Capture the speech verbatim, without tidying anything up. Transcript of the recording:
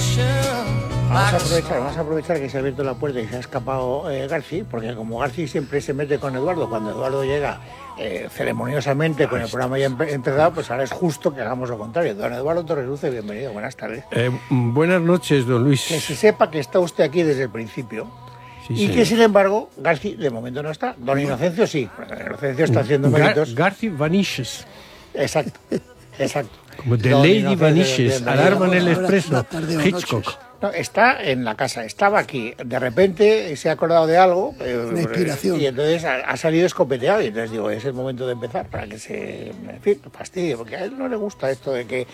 Vamos a aprovechar, vamos a aprovechar que se ha abierto la puerta y se ha escapado eh, Garci, porque como Garci siempre se mete con Eduardo, cuando Eduardo llega eh, ceremoniosamente con el programa ya empe- empezado, pues ahora es justo que hagamos lo contrario. Don Eduardo Torreluce, bienvenido, buenas tardes. Eh, buenas noches, don Luis. Que se sepa que está usted aquí desde el principio. Sí, y señor. que sin embargo Garci de momento no está. Don Inocencio sí, don Inocencio está haciendo Gar méritos. Garci Vanishes. Exacto, exacto. Como The Don Lady Inocencio, Vanishes, bienvenido. Alarma en el Ahora, Expreso, la tarde o Hitchcock. noches. No, está en la casa, estaba aquí. De repente se ha acordado de algo. eh, Una inspiración. Y entonces ha, ha salido escopeteado. Y entonces digo, es el momento de empezar para que se, en fin, fastidie. Porque a él no le gusta esto de que